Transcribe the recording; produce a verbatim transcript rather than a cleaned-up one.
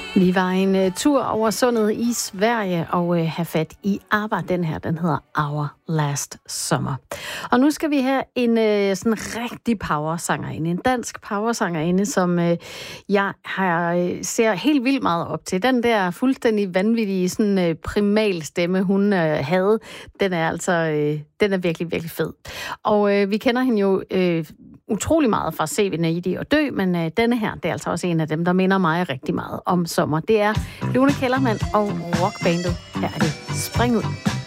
Vi var en uh, tur over sundet i Sverige og uh, have fat i ABBA. Den her, den hedder Our Last Summer. Og nu skal vi have en uh, sådan rigtig powersangerinde, en dansk powersangerinde, som uh, jeg har, uh, ser helt vildt meget op til. Den der fuldstændig vanvittige sådan, uh, primal stemme, hun uh, havde, den er altså uh, den er virkelig, virkelig fed. Og uh, vi kender hende jo uh, utrolig meget fra Se Venedig og Dø, men uh, denne her, det er altså også en af dem, der minder mig rigtig meget om sommer. Det er Lone Kellermann og rockbandet. Her er det Spring ud.